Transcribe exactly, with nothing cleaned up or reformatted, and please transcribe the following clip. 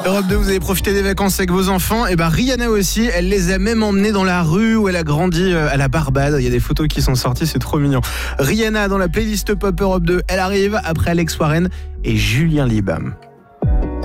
Europe deux, vous avez profité des vacances avec vos enfants. Et ben Rihanna aussi, elle les a même emmenés dans la rue où elle a grandi à la Barbade. Il y a des photos qui sont sorties, c'est trop mignon. Rihanna dans la playlist Pop Europe deux, elle arrive après Alex Warren et Julien Libam.